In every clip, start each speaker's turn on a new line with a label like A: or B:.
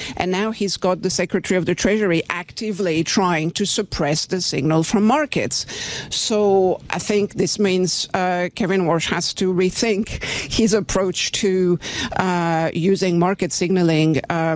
A: And now he's got the Secretary of the Treasury actively trying to suppress the signal from markets. So I think this means Kevin Warsh has to rethink his approach to using market signaling.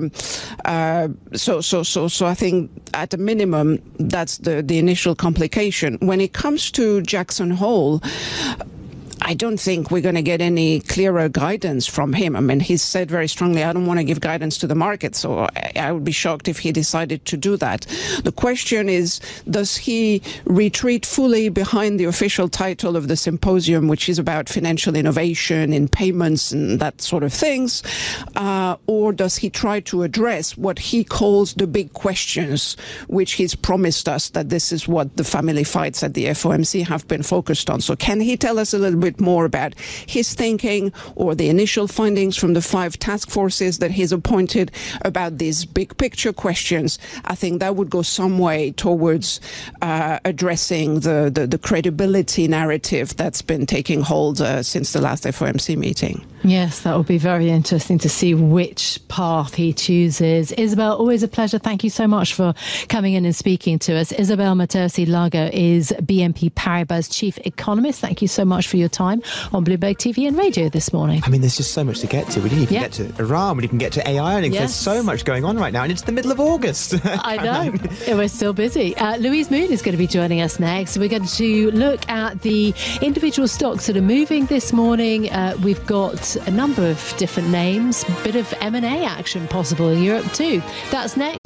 A: So I think at a minimum, that's the initial complication. When it comes to Jackson Hole, I don't think we're going to get any clearer guidance from him. I mean, he's said very strongly, I don't want to give guidance to the market, so I would be shocked if he decided to do that. The question is, does he retreat fully behind the official title of the symposium, which is about financial innovation in payments and that sort of things, or does he try to address what he calls the big questions, which he's promised us that this is what the family fights at the FOMC have been focused on? So can he tell us a little bit more about his thinking or the initial findings from the 5 task forces that he's appointed about these big picture questions? I think that would go some way towards addressing the credibility narrative that's been taking hold since the last FOMC meeting.
B: Yes, that will be very interesting to see which path he chooses. Isabel, always a pleasure. Thank you so much for coming in and speaking to us. Isabel Matersi Lago is BNP Paribas Chief Economist. Thank you so much for your time on Bloomberg TV and radio this morning.
C: I mean, there's just so much to get to. We didn't even get to Iran. We didn't get to AI earnings. There's so much going on right now, and it's the middle of August.
B: I know. We're still busy. Louise Moon is going to be joining us next. We're going to look at the individual stocks that are moving this morning. We've got a number of different names, a bit of M&A action possible in Europe too. That's next.